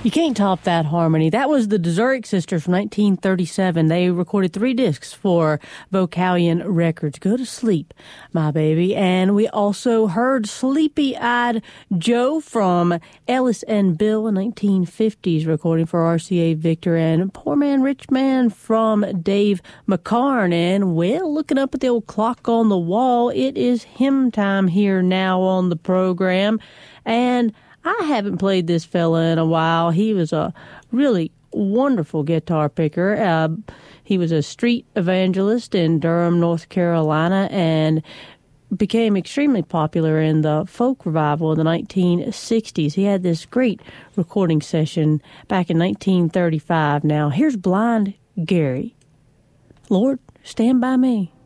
You can't top that harmony. That was the Zurich Sisters from 1937. They recorded 3 discs for Vocalion Records. Go to sleep, my baby. And we also heard Sleepy-Eyed Joe from Ellis and Bill, a 1950s recording for RCA Victor, and Poor Man, Rich Man from Dave McCarn. And, well, looking up at the old clock on the wall, it is hymn time here now on the program. And I haven't played this fella in a while. He was a really wonderful guitar picker. He was a street evangelist in Durham, North Carolina, and became extremely popular in the folk revival of the 1960s. He had this great recording session back in 1935. Now, here's Blind Gary. Lord, stand by me.